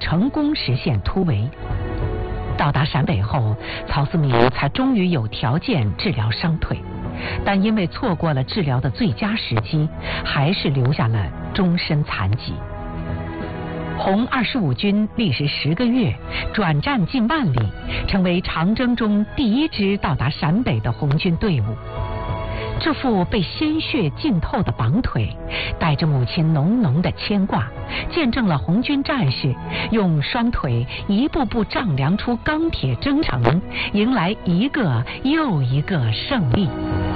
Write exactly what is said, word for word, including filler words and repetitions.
成功实现突围。到达陕北后，曹思明才终于有条件治疗伤腿，但因为错过了治疗的最佳时机，还是留下了终身残疾。红二十五军历时十个月，转战近万里，成为长征中第一支到达陕北的红军队伍。这副被鲜血浸透的绑腿，带着母亲浓浓的牵挂，见证了红军战士用双腿一步步丈量出钢铁征程，迎来一个又一个胜利。